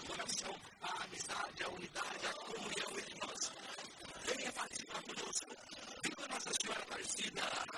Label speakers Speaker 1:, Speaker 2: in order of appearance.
Speaker 1: nosso coração a amizade, a unidade, a comunhão entre nós. Venha participar conosco. Viva Nossa Senhora Aparecida!